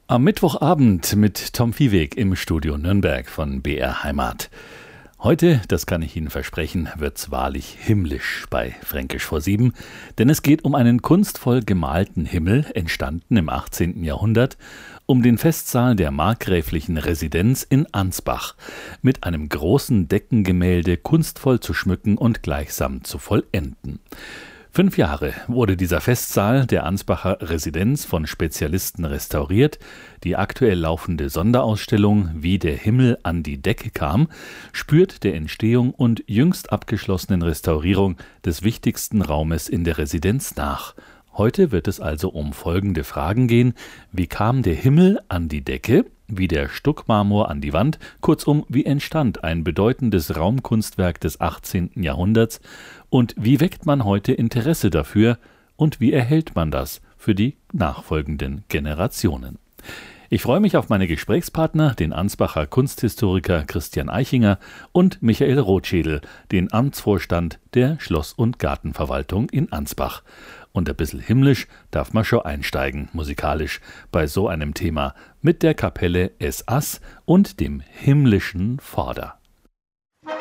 Am Mittwochabend mit Tom Viehweg im Studio Nürnberg von BR Heimat. Heute, das kann ich Ihnen versprechen, wird's wahrlich himmlisch bei Fränkisch vor 7, denn es geht um einen kunstvoll gemalten Himmel, entstanden im 18. Jahrhundert, um den Festsaal der markgräflichen Residenz in Ansbach, mit einem großen Deckengemälde kunstvoll zu schmücken und gleichsam zu vollenden. 5 Jahre wurde dieser Festsaal der Ansbacher Residenz von Spezialisten restauriert. Die aktuell laufende Sonderausstellung Wie der Himmel an die Decke kam, spürt der Entstehung und jüngst abgeschlossenen Restaurierung des wichtigsten Raumes in der Residenz nach. Heute wird es also um folgende Fragen gehen: Wie kam der Himmel an die Decke? Wie der Stuckmarmor an die Wand? Kurzum, wie entstand ein bedeutendes Raumkunstwerk des 18. Jahrhunderts? Und wie weckt man heute Interesse dafür? Und wie erhält man das für die nachfolgenden Generationen? Ich freue mich auf meine Gesprächspartner, den Ansbacher Kunsthistoriker Christian Eichinger und Michael Rothschädel, den Amtsvorstand der Schloss- und Gartenverwaltung in Ansbach. Und ein bisschen himmlisch darf man schon einsteigen, musikalisch, bei so einem Thema mit der Kapelle Es Ass und dem himmlischen Vorder.